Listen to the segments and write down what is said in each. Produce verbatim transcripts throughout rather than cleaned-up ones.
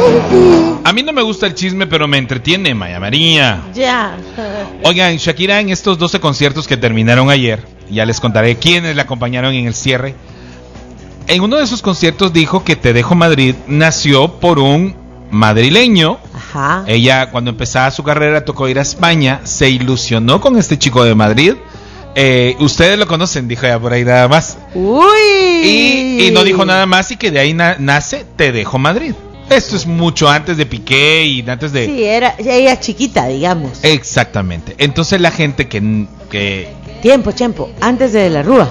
A mí no me gusta el chisme, pero me entretiene, Maya María. Ya. Oigan, Shakira en estos doce conciertos que terminaron ayer, ya les contaré quiénes la acompañaron en el cierre. En uno de esos conciertos dijo que Te Dejo Madrid nació por un madrileño. Ajá. Ella, cuando empezaba su carrera, tocó ir a España, se ilusionó con este chico de Madrid. Eh, ustedes lo conocen, dijo ella por ahí nada más. Uy. Y, y no dijo nada más, y que de ahí na- nace Te Dejo Madrid. Esto es mucho antes de Piqué y antes de... Sí, era ella chiquita, digamos. Exactamente. Entonces la gente que... que Tiempo, tiempo, antes de la Rúa.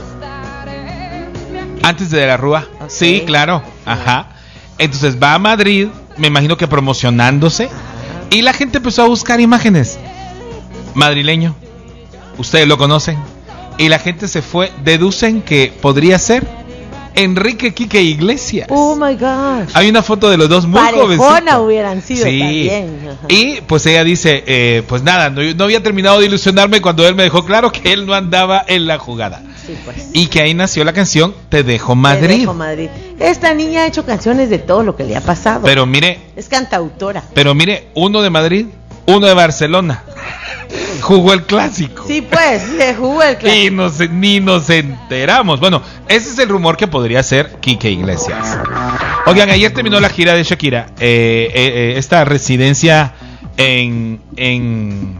Antes de De la Rúa. Okay. Sí, claro. Ajá. Entonces va a Madrid, me imagino que promocionándose. Ajá. Y la gente empezó a buscar imágenes. Madrileño. Ustedes lo conocen. Y la gente se fue. Deducen que podría ser Enrique Quique Iglesias. Oh my gosh. Hay una foto de los dos muy jovencitos. Parejona hubieran sido sí. también. Ajá. Y pues ella dice, eh, pues nada, no, no había terminado de ilusionarme cuando él me dejó claro que él no andaba en la jugada. Sí, pues. Y que ahí nació la canción Te Dejo Madrid. Te Dejo Madrid. Esta niña ha hecho canciones de todo lo que le ha pasado. Pero mire, es cantautora. Pero mire, uno de Madrid, uno de Barcelona. Jugó el clásico. Sí, pues, se jugó el clásico. Y nos, ni nos enteramos. Bueno, ese es el rumor que podría ser Quique Iglesias. Oigan, ayer terminó la gira de Shakira. Eh, eh, eh, esta residencia en, en,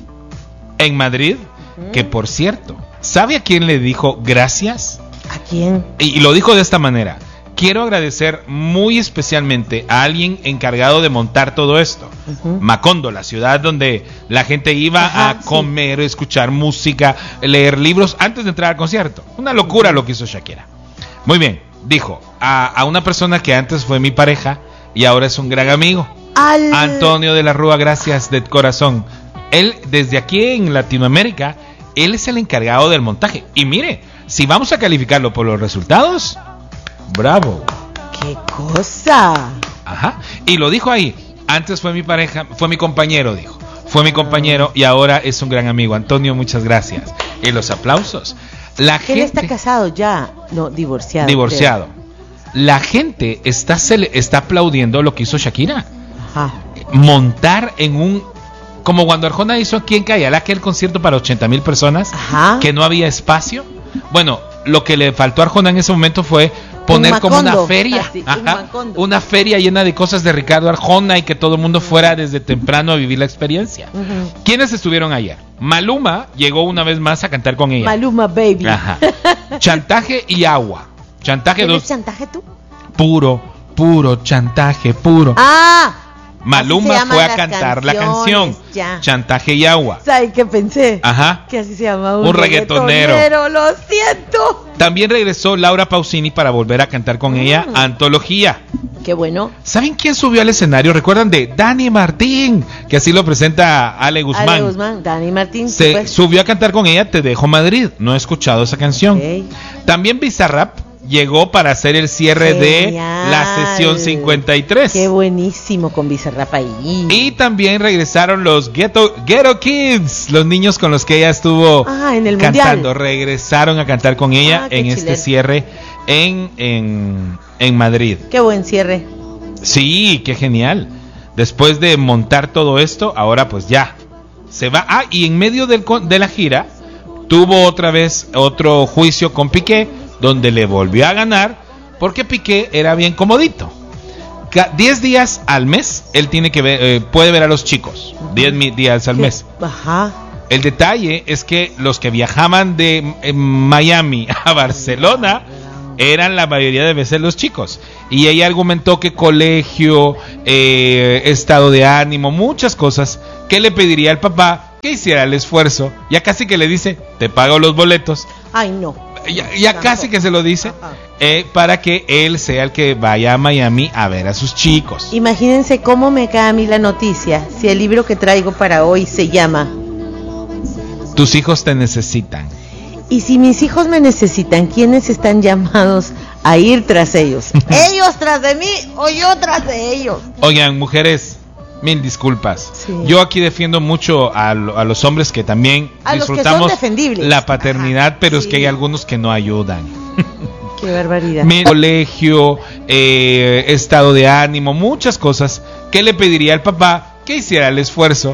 en Madrid. ¿Mm? Que por cierto, ¿sabe a quién le dijo gracias? ¿A quién? Y, y lo dijo de esta manera. Quiero agradecer muy especialmente a alguien encargado de montar todo esto. Uh-huh. Macondo, la ciudad donde la gente iba Ajá, a comer, sí. escuchar música, leer libros antes de entrar al concierto. Una locura uh-huh. lo que hizo Shakira. Muy bien, dijo a, a una persona que antes fue mi pareja y ahora es un gran amigo. Al... Antonio de la Rúa, gracias de corazón. Él, desde aquí en Latinoamérica, él es el encargado del montaje. Y mire, si vamos a calificarlo por los resultados... Bravo. ¡Qué cosa! Ajá. Y lo dijo ahí. Antes fue mi pareja, fue mi compañero, dijo. Fue mi compañero y ahora es un gran amigo. Antonio, muchas gracias. Y los aplausos. La gente... Él está casado ya, no, divorciado. Divorciado. Creo. La gente está, está aplaudiendo lo que hizo Shakira. Ajá. Montar en un... Como cuando Arjona hizo aquí en Cayala aquel concierto para ochenta mil personas. Ajá. Que no había espacio. Bueno, lo que le faltó a Arjona en ese momento fue poner un como una feria, casi, Ajá, un una feria llena de cosas de Ricardo Arjona y que todo el mundo fuera desde temprano a vivir la experiencia. Uh-huh. ¿Quiénes estuvieron ayer? Maluma llegó una vez más a cantar con ella. Maluma Baby. Ajá. Chantaje y Agua. Chantaje ¿Tienes dos. chantaje tú? Puro, puro chantaje, puro. Ah. Maluma fue a cantar la canción ya. Chantaje y Agua. ¿Sabes qué pensé? Ajá. Que así se llama un, un reggaetonero. reggaetonero. Lo siento. También regresó Laura Pausini para volver a cantar con mm. ella Antología. Qué bueno. ¿Saben quién subió al escenario? ¿Recuerdan de Dani Martín? Que así lo presenta Ale Guzmán. Ale Guzmán, Dani Martín. Se pues. subió a cantar con ella Te Dejo Madrid. No he escuchado esa canción. Okay. También Bizarrap llegó para hacer el cierre Genial. de la sesión cincuenta y tres. Qué buenísimo con Bizarrap ahí. Y también regresaron los Ghetto, Ghetto Kids, los niños con los que ella estuvo ah, en el cantando. mundial. Regresaron a cantar con ella ah, en chileno. este cierre en, en, en Madrid. Qué buen cierre. Sí, qué genial. Después de montar todo esto, ahora pues ya se va. Ah, y en medio del, de la gira tuvo otra vez otro juicio con Piqué, donde le volvió a ganar, porque Piqué era bien comodito. diez días al mes, él tiene que ver, eh, puede ver a los chicos. diez días al mes. Ajá. El detalle es que los que viajaban de eh, Miami a Barcelona eran la mayoría de veces los chicos. Y ella argumentó que colegio, eh, estado de ánimo, muchas cosas que le pediría al papá que hiciera el esfuerzo. Ya casi que le dice, te pago los boletos. Ay, no. Ya, ya casi que se lo dice eh, para que él sea el que vaya a Miami a ver a sus chicos. Imagínense cómo me cae a mí la noticia si el libro que traigo para hoy se llama Tus hijos te necesitan. Y si mis hijos me necesitan, ¿quiénes están llamados a ir tras ellos? ¿Ellos tras de mí o yo tras de ellos? Oigan, mujeres, mil disculpas. Sí. Yo aquí defiendo mucho a, a los hombres que también a disfrutamos los que son defendibles. la paternidad, Ajá, pero sí. es que hay algunos que no ayudan. Qué barbaridad. Mi colegio, eh, estado de ánimo, muchas cosas que le pediría al papá que hiciera el esfuerzo